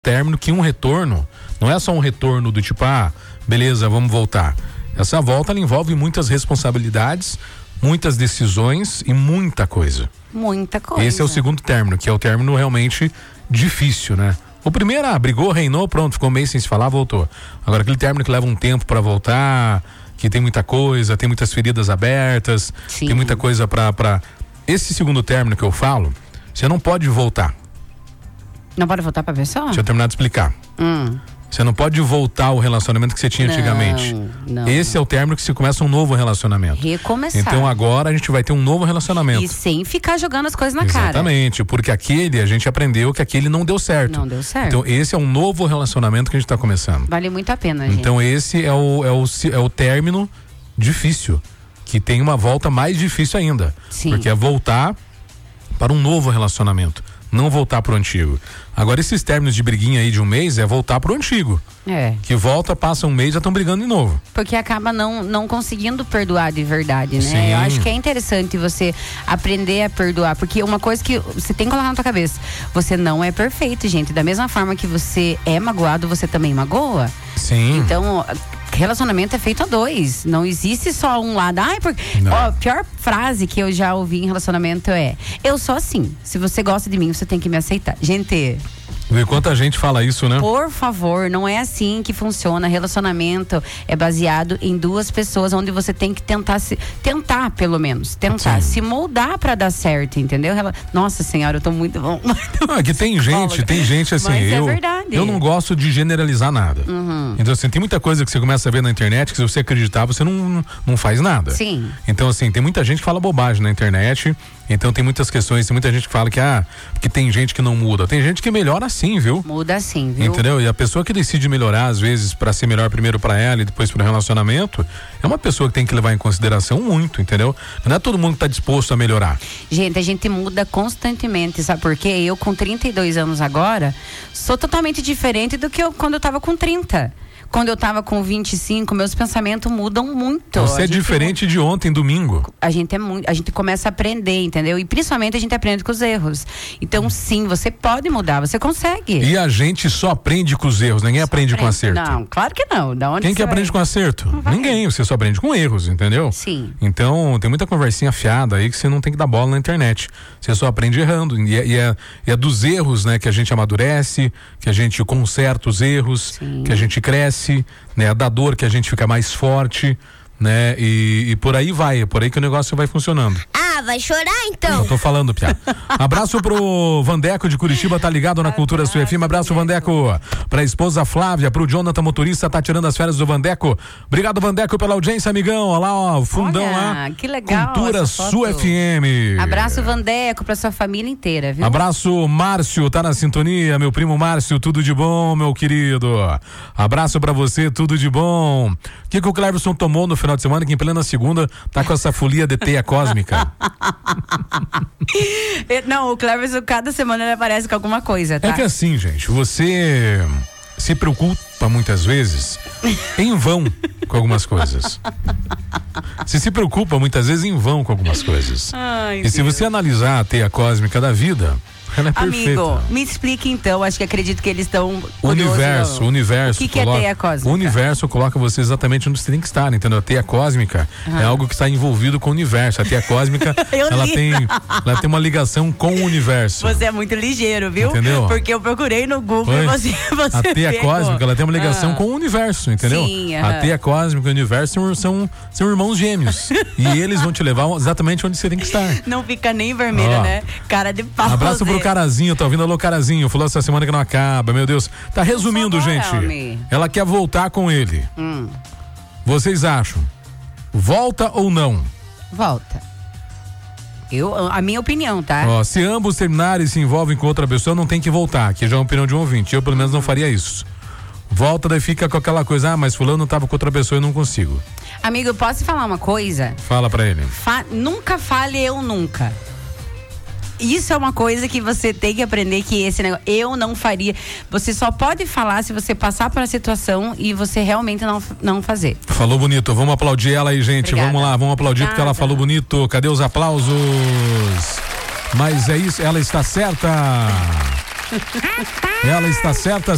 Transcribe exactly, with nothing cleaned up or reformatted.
término que um retorno não é só um retorno do tipo, ah, beleza, vamos voltar. Essa volta, ela envolve muitas responsabilidades, muitas decisões e muita coisa. Muita coisa. Esse é o segundo término, que é o término realmente difícil, né? O primeiro, ah, brigou, reinou, pronto, ficou um mês sem se falar, voltou. Agora aquele término que leva um tempo pra voltar, que tem muita coisa, tem muitas feridas abertas, Sim. tem muita coisa pra, pra... Esse segundo término que eu falo, você não pode voltar. Não pode voltar pra pessoa? Deixa eu terminar de explicar. Hum. Você não pode voltar ao relacionamento que você tinha não, antigamente. Não. Esse é o término que se começa um novo relacionamento. Recomeçar. Então agora a gente vai ter um novo relacionamento. E sem ficar jogando as coisas na Exatamente, cara. Exatamente, porque aquele, a gente aprendeu que aquele não deu certo. Não deu certo. Então esse é um novo relacionamento que a gente está começando. Vale muito a pena, gente. Então esse é o, é o, é o término difícil, que tem uma volta mais difícil ainda. Sim. Porque é voltar para um novo relacionamento, não voltar pro antigo. Agora esses términos de briguinha aí de um mês é voltar pro antigo. É. Que volta, passa um mês, já estão brigando de novo. Porque acaba não, não conseguindo perdoar de verdade, né? Sim. Eu acho que é interessante você aprender a perdoar, porque uma coisa que você tem que colocar na tua cabeça, você não é perfeito, gente. Da mesma forma que você é magoado, você também magoa. Sim. Então, relacionamento é feito a dois. Não existe só um lado. Ai, porque. Não. Ó, a pior frase que eu já ouvi em relacionamento é: eu sou assim. Se você gosta de mim, você tem que me aceitar. Gente. Vê quanta gente fala isso, né? Por favor, não é assim que funciona. Relacionamento é baseado em duas pessoas, onde você tem que tentar se tentar, pelo menos, tentar Sim. se moldar pra dar certo, entendeu? Rela- Nossa senhora, eu tô muito bom. Não, é que tem gente, tem gente assim, Mas é eu, verdade. eu não gosto de generalizar nada. Uhum. Então assim, tem muita coisa que você começa a ver na internet que se você acreditar, você não, não faz nada. Sim. Então assim, tem muita gente que fala bobagem na internet, então tem muitas questões, tem muita gente que fala que, ah, porque tem gente que não muda, tem gente que melhora sim, viu? Muda sim, viu? Entendeu? E a pessoa que decide melhorar, às vezes, pra ser melhor primeiro pra ela e depois pro relacionamento, é uma pessoa que tem que levar em consideração muito, entendeu? Não é todo mundo que tá disposto a melhorar. Gente, a gente muda constantemente, sabe por quê? Eu com trinta e dois anos agora, sou totalmente diferente do que eu quando eu tava com trinta. Quando eu tava com vinte e cinco, meus pensamentos mudam muito. Você A é gente diferente de ontem, domingo. A gente é muito, a gente começa a aprender, entendeu? E principalmente a gente aprende com os erros. Então, sim, você pode mudar, você consegue. E a gente só aprende com os erros, ninguém Só aprende, com acerto. Não, claro que não. Da onde Quem que você aprende vai? com acerto? vai. Ninguém, você só aprende com erros, entendeu? Sim. Então, tem muita conversinha fiada aí que você não tem que dar bola na internet. Você só aprende errando. E é, e é, e é dos erros, né, que a gente amadurece, que a gente conserta os erros, Sim. que a gente cresce, né? É da dor que a gente fica mais forte, né? E, e por aí vai, é por aí que o negócio vai funcionando. Ah, vai chorar então. Eu tô falando, Piá. Abraço pro Vandeco de Curitiba, tá ligado na Cultura Sua F M. Abraço, Vandeco. Pra esposa Flávia, pro Jonathan motorista, tá tirando as férias do Vandeco. Obrigado, Vandeco, pela audiência, amigão. Olha lá, ó, o fundão Olha, lá. que legal Cultura essa foto. Sua F M. Abraço, Vandeco, pra sua família inteira, viu? Abraço, Márcio, tá na sintonia, meu primo Márcio, tudo de bom, meu querido. Abraço pra você, tudo de bom. O que que o Cleverson tomou no final de semana, que em plena segunda tá com essa folia de teia cósmica? Não, o Cleverson, cada semana ele aparece com alguma coisa, tá? É que assim, gente, você se preocupa muitas vezes em vão com algumas coisas. Você se preocupa muitas vezes em vão com algumas coisas. Ai, e se Deus. você analisar a teia cósmica da vida, ela é perfeita. Amigo, me explique então, acho que acredito que eles estão O universo, o universo. O que, que é coloca, teia cósmica? O universo coloca você exatamente onde você tem que estar, entendeu? A teia cósmica é algo que está envolvido com o universo. A teia cósmica, Eu ela li. tem, ela tem uma ligação com o universo. Você é muito ligeiro, viu? Entendeu? Porque eu procurei no Google Foi? e você, você A teia pegou. cósmica, ela tem uma ligação Ah. com o universo, entendeu? Sim, A aham. teia cósmica e o universo são, são, são irmãos gêmeos. E eles vão te levar exatamente onde você tem que estar. Não fica nem vermelha, Ó. né? Cara de pau. Abraço pro Zé. Carazinho, tá ouvindo? Alô, Carazinho, falou essa semana que não acaba, meu Deus. Tá resumindo, Por favor, gente. homem. Ela quer voltar com ele. Hum. Vocês acham? Volta ou não? Volta. Eu, a minha opinião, tá? Ó, se ambos terminarem e se envolvem com outra pessoa, não tem que voltar, que já é uma opinião de um ouvinte. Eu, pelo menos, não faria isso. Volta, daí fica com aquela coisa, ah, mas fulano tava com outra pessoa e não consigo. Amigo, eu posso falar uma coisa? Fala pra ele. Fa- nunca fale eu nunca. Isso é uma coisa que você tem que aprender, que esse negócio, eu não faria. Você só pode falar se você passar por a situação e você realmente não, não fazer. Falou bonito, vamos aplaudir ela aí, gente. Obrigada. Vamos lá, vamos aplaudir porque ela Obrigada. falou bonito. Cadê os aplausos? Mas é isso, ela está certa. Ela está certa.